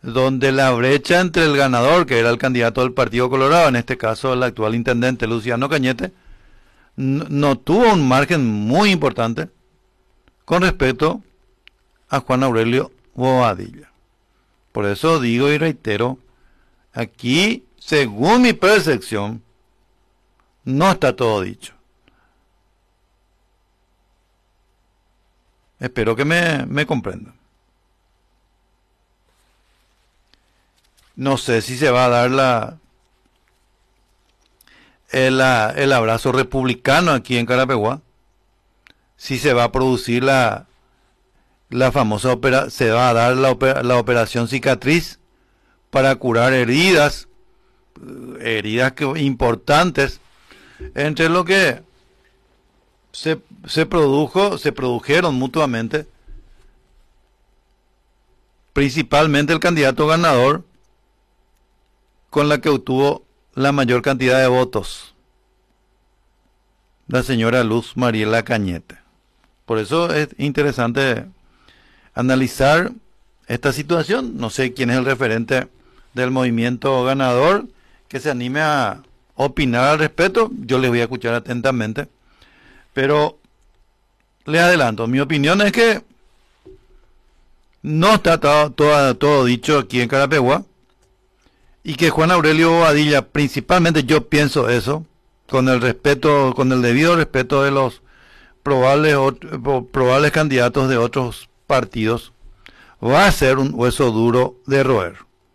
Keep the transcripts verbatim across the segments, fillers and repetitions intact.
donde la brecha entre el ganador, que era el candidato del Partido Colorado, en este caso el actual intendente Luciano Cañete, no, no tuvo un margen muy importante con respecto a Juan Aurelio Bobadilla. Por eso digo y reitero, aquí, según mi percepción, no está todo dicho. Espero que me, me comprendan. No sé si se va a dar la el, el abrazo republicano aquí en Carapeguá, si se va a producir la la famosa opera, se va a dar la, opera, la operación cicatriz para curar heridas, heridas que, importantes, entre lo que se, se produjo, se produjeron mutuamente, principalmente el candidato ganador, con la que obtuvo la mayor cantidad de votos, la señora Luz Mariela Cañete. Por eso es interesante analizar esta situación. No sé quién es el referente del movimiento ganador que se anime a opinar al respecto. Yo les voy a escuchar atentamente, pero les adelanto, mi opinión es que no está todo, todo, todo dicho aquí en Carapeguá, y que Juan Aurelio Bobadilla, principalmente yo pienso eso, con el respeto, con el debido respeto de los probables, probables candidatos de otros partidos, va a ser un hueso duro de roer.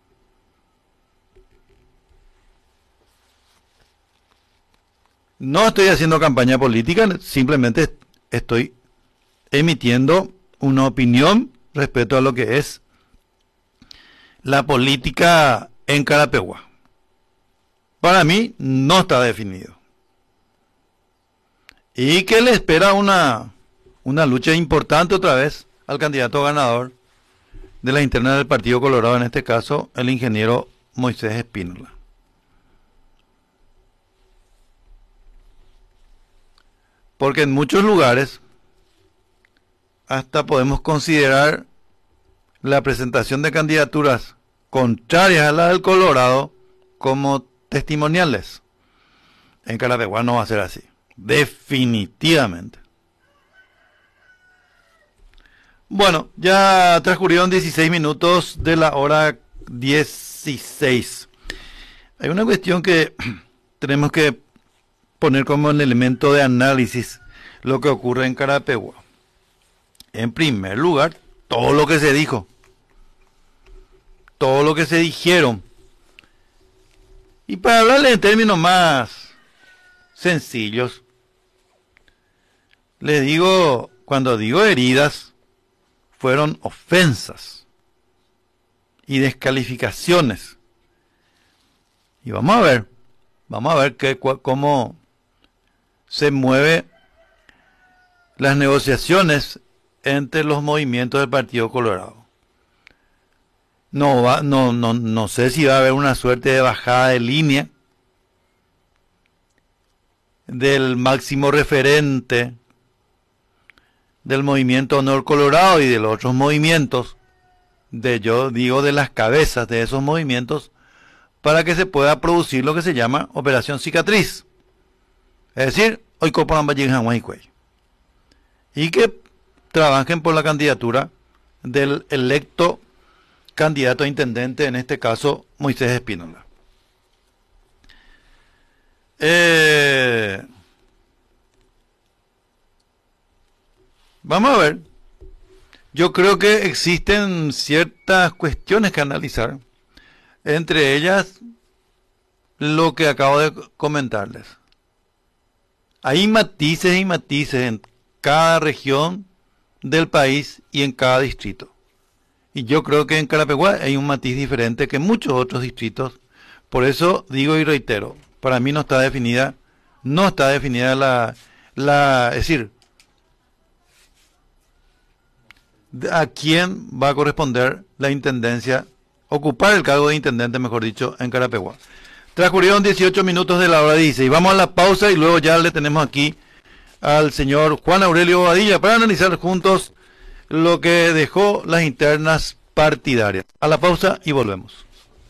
No estoy haciendo campaña política, simplemente estoy emitiendo una opinión respecto a lo que es la política en Carapeguá. Para mí no está definido. Y que le espera una, una lucha importante otra vez al candidato ganador de la interna del Partido Colorado, en este caso el ingeniero Moisés Espínola. Porque en muchos lugares hasta podemos considerar la presentación de candidaturas contrarias a la del Colorado como testimoniales. En Carapeguá no va a ser así, definitivamente. Bueno, ya transcurrieron dieciséis minutos de la hora dieciséis. Hay una cuestión que tenemos que poner como un elemento de análisis lo que ocurre en Carapeguá. En primer lugar, todo lo que se dijo, todo lo que se dijeron. Y para hablarle en términos más sencillos, les digo, cuando digo heridas, fueron ofensas y descalificaciones. Y vamos a ver, vamos a ver qué, cómo se mueven las negociaciones entre los movimientos del Partido Colorado. No, va, no, no, no sé si va a haber una suerte de bajada de línea del máximo referente del movimiento Honor Colorado y de los otros movimientos, de yo digo de las cabezas de esos movimientos, para que se pueda producir lo que se llama operación cicatriz. Es decir, hoy copan y que trabajen por la candidatura del electo candidato a intendente, en este caso Moisés Espínola. Eh, vamos a ver. Yo creo que existen ciertas cuestiones que analizar, entre ellas lo que acabo de comentarles. Hay matices y matices en cada región del país y en cada distrito. Y yo creo que en Carapeguá hay un matiz diferente que en muchos otros distritos. Por eso digo y reitero, para mí no está definida, no está definida la, la, es decir, a quién va a corresponder la intendencia, ocupar el cargo de intendente, mejor dicho, en Carapeguá. Transcurrieron dieciocho minutos de la hora dieciséis. Vamos a la pausa y luego ya le tenemos aquí al señor Juan Aurelio Bobadilla para analizar juntos lo que dejó las internas partidarias. A la pausa y volvemos.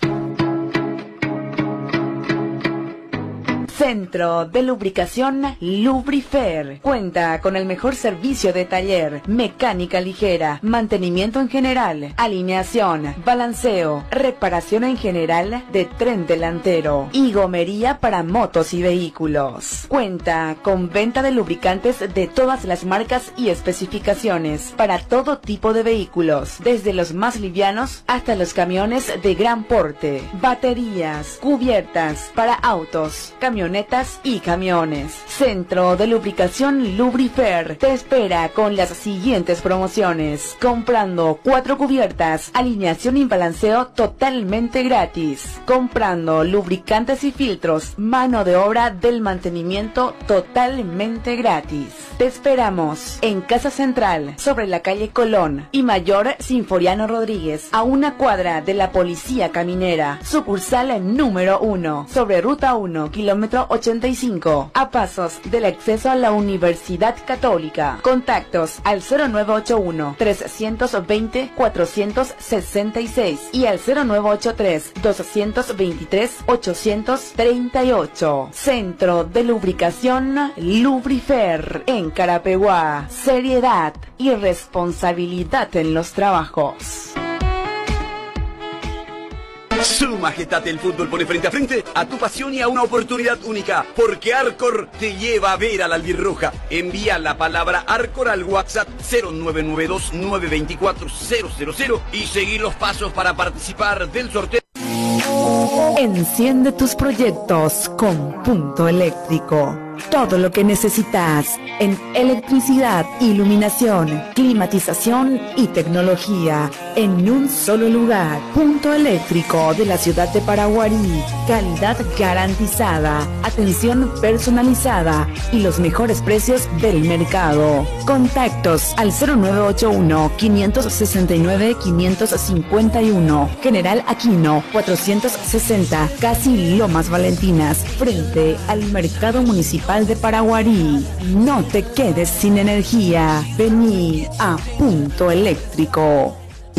Centro de Lubricación Lubrifer. Cuenta con el mejor servicio de taller, mecánica ligera, mantenimiento en general, alineación, balanceo, reparación en general de tren delantero y gomería para motos y vehículos. Cuenta con venta de lubricantes de todas las marcas y especificaciones para todo tipo de vehículos, desde los más livianos hasta los camiones de gran porte, baterías, cubiertas para autos, camiones camionetas y camiones. Centro de Lubricación Lubrifer te espera con las siguientes promociones. Comprando cuatro cubiertas, alineación y balanceo totalmente gratis. Comprando lubricantes y filtros, mano de obra del mantenimiento totalmente gratis. Te esperamos en Casa Central, sobre la calle Colón y Mayor Sinforiano Rodríguez, a una cuadra de la Policía Caminera. Sucursal número uno, sobre Ruta uno, kilómetro ochenta y cinco, a pasos del acceso a la Universidad Católica. Contactos al cero nueve ocho uno, tres dos cero, cuatro seis seis y al cero nueve ocho tres, dos dos tres, ocho tres ocho. Centro de Lubricación Lubrifer en Carapeguá. Seriedad y responsabilidad en los trabajos. Su Majestad, el fútbol pone frente a frente a tu pasión y a una oportunidad única, porque Arcor te lleva a ver a la albirroja. Envía la palabra Arcor al WhatsApp cero nueve nueve dos, nueve dos cuatro, cero cero cero y seguir los pasos para participar del sorteo. Enciende tus proyectos con Punto Eléctrico. Todo lo que necesitas en electricidad, iluminación, climatización y tecnología en un solo lugar. Punto Eléctrico de la ciudad de Paraguarí. Calidad garantizada, atención personalizada y los mejores precios del mercado. Contactos al cero nueve ocho uno, cinco seis nueve, cinco cinco uno. General Aquino cuatrocientos sesenta, casi Lomas Valentinas, frente al Mercado Municipal de Paraguarí. No te quedes sin energía. Vení a Punto Eléctrico.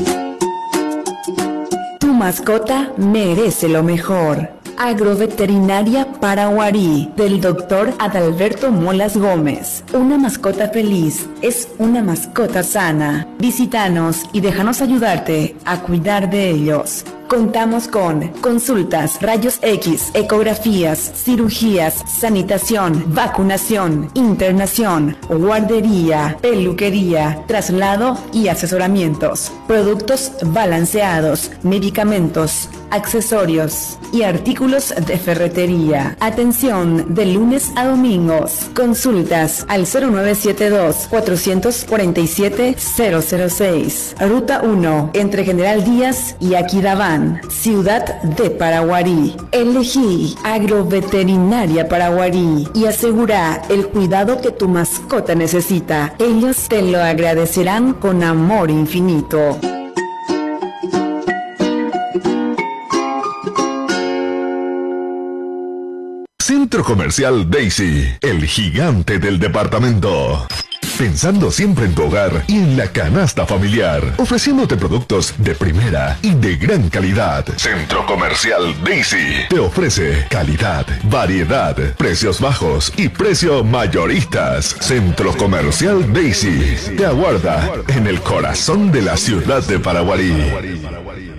Tu mascota merece lo mejor. Agroveterinaria Paraguarí, del doctor Adalberto Molas Gómez. Una mascota feliz es una mascota sana. Visítanos y déjanos ayudarte a cuidar de ellos. Contamos con consultas, rayos X, ecografías, cirugías, sanitación, vacunación, internación, guardería, peluquería, traslado y asesoramientos, productos balanceados, medicamentos, accesorios y artículos de ferretería. Atención de lunes a domingos. Consultas al cero nueve siete dos, cuatro cuatro siete, cero cero seis. Ruta uno, entre General Díaz y Aquidabán, ciudad de Paraguarí. Elegí Agroveterinaria Paraguarí y asegura el cuidado que tu mascota necesita. Ellos te lo agradecerán con amor infinito. Centro Comercial Daisy, el gigante del departamento. Pensando siempre en tu hogar y en la canasta familiar, ofreciéndote productos de primera y de gran calidad. Centro Comercial Daisy te ofrece calidad, variedad, precios bajos y precios mayoristas. Centro Comercial Daisy te aguarda en el corazón de la ciudad de Paraguarí.